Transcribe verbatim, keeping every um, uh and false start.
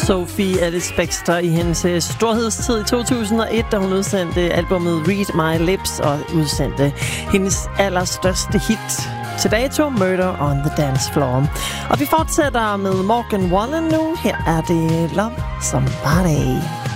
Sophie Ellis Bextor i hendes storhedstid i to tusind og et, da hun udsendte albumet Read My Lips og udsendte hendes allerstørste hit til dato, Murder on the Dance Floor. Og vi fortsætter med Morgan Wallen nu. Her er det Love Somebody.